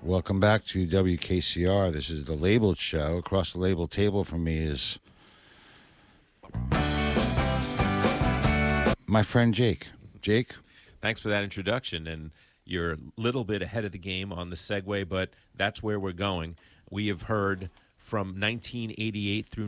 Welcome back to WKCR. This is the Labeled Show. Across the label table from me is my friend Jake. Jake? Thanks for that introduction, and you're a little bit ahead of the game on the segue, but that's where we're going. We have heard from 1988 through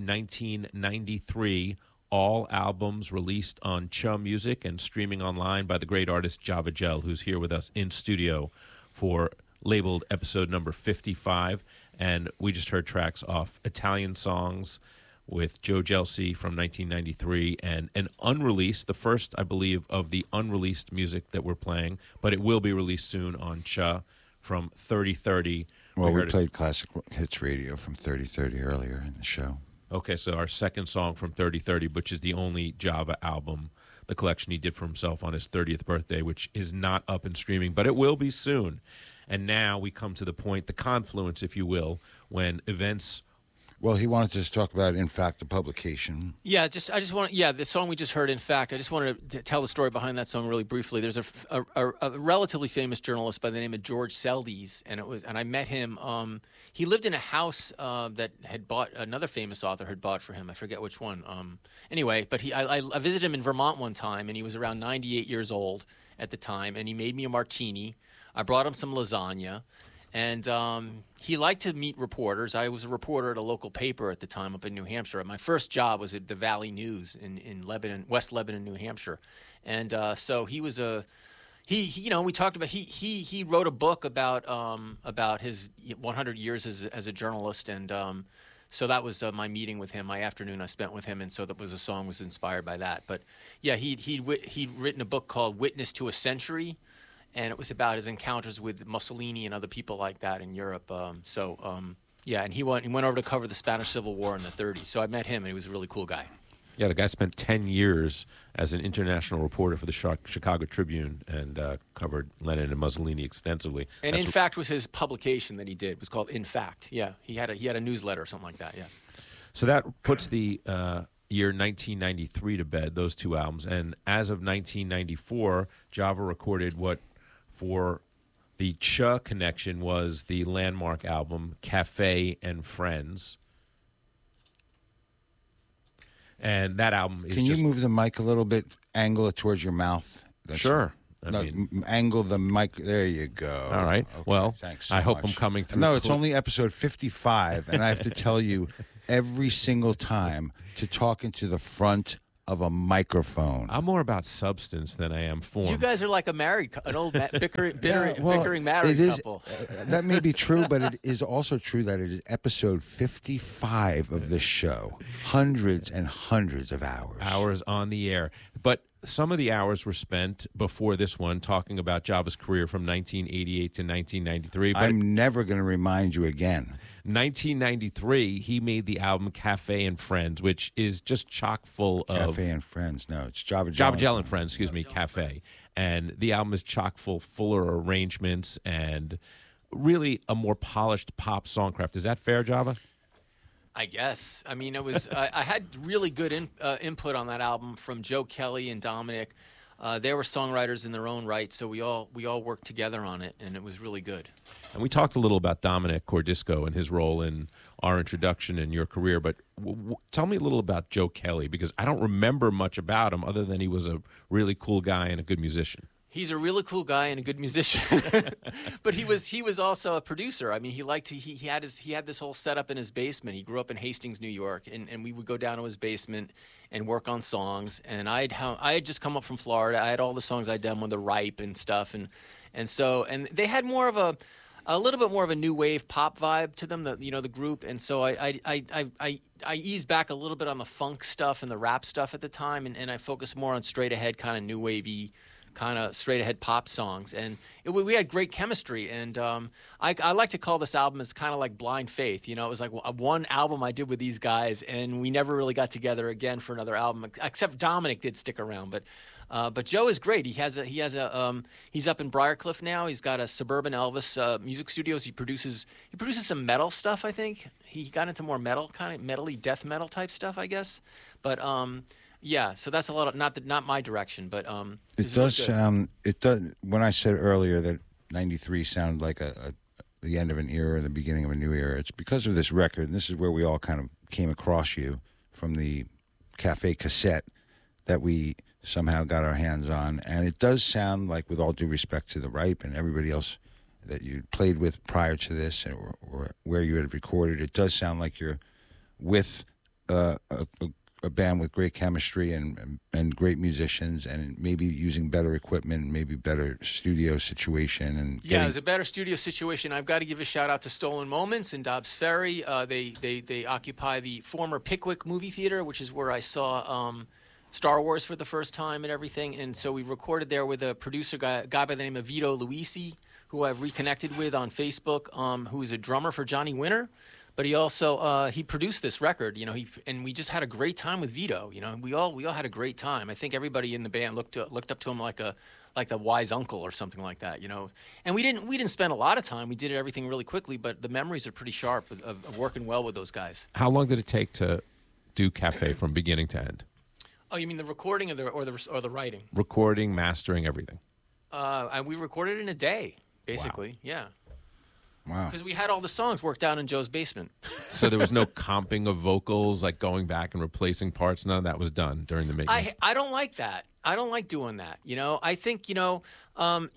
1993 all albums released on Cha Music and streaming online by the great artist Java Gel, who's here with us in studio for Labeled episode number 55. And we just heard tracks off Italian Songs with Joe Gelsi from 1993 and an unreleased, the first, I believe, of the unreleased music that we're playing, but it will be released soon on Cha from 3030. Well, we played Classic Hits Radio from 3030 earlier in the show. Okay, so our second song from 3030, which is the only Java album, the collection he did for himself on his 30th birthday, which is not up and streaming, but it will be soon. And now we come to the point, the confluence, if you will, when events... Well, he wanted to just talk about, in fact, the publication. Yeah, the song we just heard, in fact, I just wanted to tell the story behind that song really briefly. There's a relatively famous journalist by the name of George Seldes, and I met him. He lived in a house that had bought, another famous author had bought for him. I forget which one. Anyway, but I visited him in Vermont one time, and he was around 98 years old at the time, and he made me a martini. I brought him some lasagna. And he liked to meet reporters. I was a reporter at a local paper at the time up in New Hampshire. My first job was at the Valley News in Lebanon, West Lebanon, New Hampshire. And so he was we talked about, he wrote a book about his 100 years as a journalist. And so that was my meeting with him, my afternoon I spent with him. And so the song was inspired by that. But yeah, he'd written a book called Witness to a Century. And it was about his encounters with Mussolini and other people like that in Europe. And he went over to cover the Spanish Civil War in the 30s. So I met him, and he was a really cool guy. Yeah, the guy spent 10 years as an international reporter for the Chicago Tribune and covered Lenin and Mussolini extensively. And In Fact was his publication that he did. It was called In Fact. Yeah, he had a newsletter or something like that, yeah. So that puts the year 1993 to bed, those two albums. And as of 1994, Java recorded what, for the Cha connection, was the landmark album Cafe and Friends. And that album is Can you move the mic a little bit, angle it towards your mouth? Sure. Angle the mic. There you go. All right. Okay, well, thanks so I hope much. I'm coming through. No, it's only episode 55, and I have to tell you every single time to talk into the front of a microphone. I'm more about substance than I am form. You guys are like an old bickering married couple. That may be true, but it is also true that it is episode 55 of this show. Hundreds and hundreds of hours. Hours on the air. But some of the hours were spent before this one talking about Java's career from 1988 to 1993. But I'm never going to remind you again. 1993, he made the album Cafe and Friends, which is just chock full of... Cafe and Friends. No, it's Java Gel and Friends, Cafe. And the album is chock fuller arrangements and really a more polished pop songcraft. Is that fair, Java? I guess. I mean, it was. I had really good input on that album from Joe Kelly and Dominic. They were songwriters in their own right, so we all worked together on it, and it was really good. And we talked a little about Dominic Cordisco and his role in our introduction and your career, but tell me a little about Joe Kelly, because I don't remember much about him other than he was a really cool guy and a good musician. He's a really cool guy and a good musician, but he was also a producer. I mean, he had this whole setup in his basement. He grew up in Hastings, New York, and we would go down to his basement and work on songs. And I had just come up from Florida. I had all the songs I'd done with the Ripe and stuff, and they had more of a little bit more of a new wave pop vibe to them, the group. And so I eased back a little bit on the funk stuff and the rap stuff at the time, and I focused more on straight ahead kind of new wavy, kind of straight-ahead pop songs. And we had great chemistry. And I like to call this album as kind of like Blind Faith. It was like one album I did with these guys, and we never really got together again for another album, except Dominic did stick around. But Joe is great. He's up in Briarcliff now. He's got a Suburban Elvis music studios. He produces some metal stuff, I think. He got into more metal, kind of metally death metal type stuff, I guess. But yeah, so that's a lot of not my direction, but it does sound. It does. When I said earlier that '93 sounded like the end of an era and the beginning of a new era. It's because of this record, and this is where we all kind of came across you from the Cafe cassette that we somehow got our hands on. And it does sound like, with all due respect to the Ripe and everybody else that you played with prior to this, or where you had recorded, it does sound like you're with a band with great chemistry and great musicians, and maybe using better equipment, maybe better studio situation. And yeah, it was a better studio situation. I've got to give a shout out to Stolen Moments in Dobbs Ferry. They occupy the former Pickwick movie theater, which is where I saw Star Wars for the first time and everything. And so we recorded there with a producer guy by the name of Vito Luisi, who I've reconnected with on Facebook, who is a drummer for Johnny Winter. But he also he produced this record, and we just had a great time with Vito. We all had a great time. I think everybody in the band looked up to him like the wise uncle or something like that, And we didn't spend a lot of time. We did everything really quickly, but the memories are pretty sharp of working well with those guys. How long did it take to do Cafe from beginning to end? Oh, you mean the recording or the writing? Recording, mastering, everything. And we recorded in a day, basically. Wow. Yeah. Wow. Because we had all the songs worked out in Joe's basement. So there was no comping of vocals, like going back and replacing parts. None of that was done during the making. I don't like that. I don't like doing that. I think if on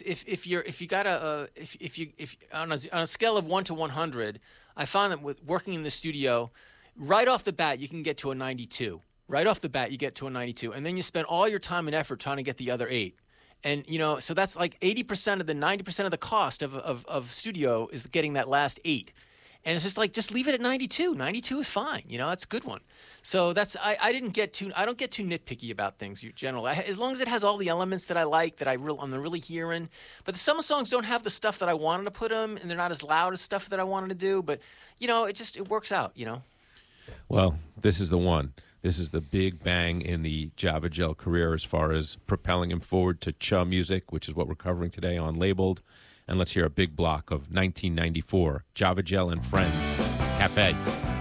a scale of 1 to 100, I found that with working in the studio, right off the bat you can get to a 92. Right off the bat you get to a 92, and then you spend all your time and effort trying to get the other 8. And, so that's like 80% of the 90% of the cost of studio is getting that last 8. And it's just leave it at 92. 92 is fine. That's a good one. So I don't get too nitpicky about things generally. As long as it has all the elements that I like, that I'm really hearing. But some songs don't have the stuff that I wanted to put them, and they're not as loud as stuff that I wanted to do. But, it works out, Well, this is the one. This is the big bang in the Java Gel career as far as propelling him forward to Cha music, which is what we're covering today on Labeled. And let's hear a big block of 1994, Java Gel and Friends, Cafe.